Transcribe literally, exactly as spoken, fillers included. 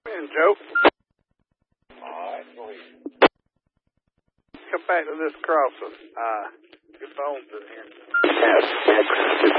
And Joe. Alright, go ahead. Come back to this crossing. Uh, your phone's in here. Yes, yes.